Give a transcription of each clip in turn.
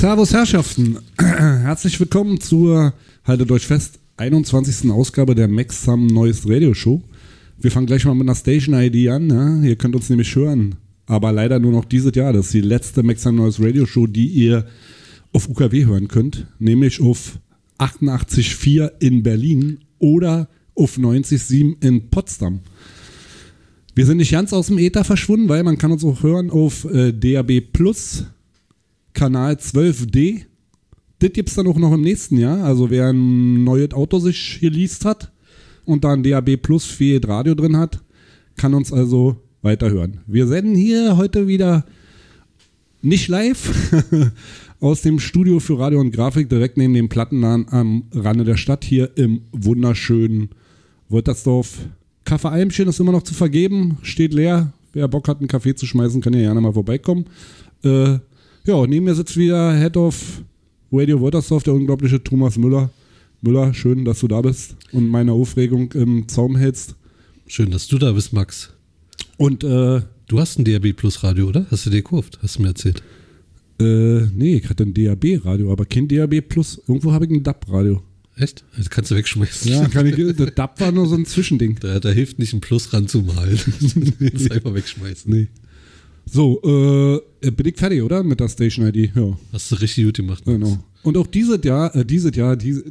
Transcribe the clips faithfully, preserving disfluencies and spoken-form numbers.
Servus Herrschaften, herzlich willkommen zur, haltet euch fest, einundzwanzigsten Ausgabe der Max Some Neues Radio Show. Wir fangen gleich mal mit einer Station I D an, ja? Ihr könnt uns nämlich hören, aber leider nur noch dieses Jahr. Das ist die letzte Max Some Neues Radio Show, die ihr auf U K W hören könnt, nämlich auf achtundachtzig Komma vier in Berlin oder auf neunzig Komma sieben in Potsdam. Wir sind nicht ganz aus dem Äther verschwunden, weil man kann uns auch hören auf äh, D A B Plus, Kanal zwölf D. Das gibt es dann auch noch im nächsten Jahr. Also wer ein neues Auto sich geleast hat und da ein D A B Plus für Radio drin hat, kann uns also weiterhören. Wir senden hier heute wieder nicht live aus dem Studio für Radio und Grafik direkt neben dem Plattenladen am Rande der Stadt hier im wunderschönen Woltersdorf. Kaffeealmchen ist immer noch zu vergeben, steht leer. Wer Bock hat, einen Kaffee zu schmeißen, kann ja gerne mal vorbeikommen. Äh, ja, neben mir sitzt wieder Head of Radio Woltersdorf, der unglaubliche Thomas Müller. Müller, schön, dass du da bist und meine Aufregung im Zaum hältst. Schön, dass du da bist, Max. Und äh, du hast ein D A B Plus Radio, oder? Hast du dir gekauft? Hast du mir erzählt? Äh, nee, ich hatte ein D A B Radio, aber kein D A B Plus. Irgendwo habe ich ein D A B Radio. Echt? Das kannst du wegschmeißen. Ja, kann ich. Das D A B war nur so ein Zwischending. Da, da hilft nicht ein Plus ranzumalen. Das einfach wegschmeißen. Nee. So, äh, bin ich fertig, oder? Mit der Station I D. Ja. Hast du richtig gut gemacht. Max. Genau. Und auch dieses Jahr, äh, dieses Jahr, diese,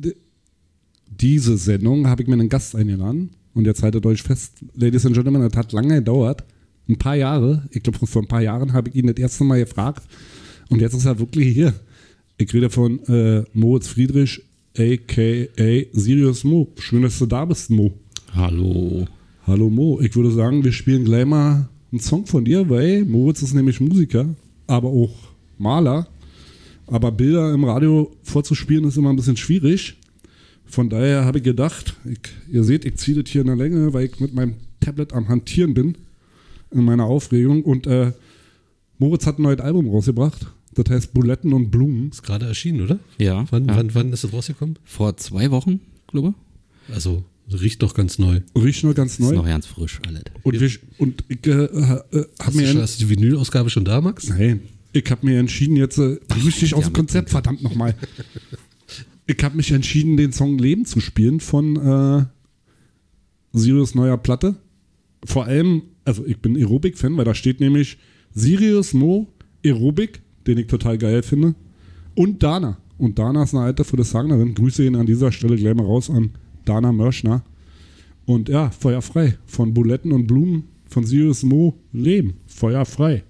diese Sendung habe ich mir einen Gast eingeladen. Und jetzt haltet euch fest, Ladies and Gentlemen, das hat lange gedauert. Ein paar Jahre. Ich glaube, vor ein paar Jahren habe ich ihn das erste Mal gefragt. Und jetzt ist er wirklich hier. Ich rede von äh, Moritz Friedrich, a k a. Sirius Mo. Schön, dass du da bist, Mo. Hallo. Hallo, Mo. Ich würde sagen, wir spielen gleich mal einen Song von dir, weil Moritz ist nämlich Musiker, aber auch Maler. Aber Bilder im Radio vorzuspielen ist immer ein bisschen schwierig. Von daher habe ich gedacht, ich, ihr seht, ich ziehe das hier in der Länge, weil ich mit meinem Tablet am Hantieren bin, in meiner Aufregung. Und äh, Moritz hat ein neues Album rausgebracht. Das heißt Buletten und Blumen. Ist gerade erschienen, oder? Ja. Wann, ja. wann, wann ist das rausgekommen? Vor zwei Wochen, glaube ich. Also, riecht noch ganz neu. Riecht noch ganz neu. Ist noch ganz frisch, alles. Und, wir, und ich äh, äh, habe mir... Schon, hast du die Vinyl-Ausgabe schon da, Max? Nein. Ich habe mir entschieden, jetzt... Äh, bring mich nicht aus dem Konzept, Punkte. verdammt nochmal. Ich habe mich entschieden, den Song Leben zu spielen von äh, Sirius neuer Platte. Vor allem, also ich bin Aerobic-Fan, weil da steht nämlich Sirius Mo Aerobic, den ich total geil finde, und Dana. Und Dana ist eine alte Fudesagnerin. Grüße ihn an dieser Stelle gleich mal raus an Dana Mörschner. Und ja, feuerfrei. Von Buletten und Blumen von Sirius Mo Leben. Feuerfrei.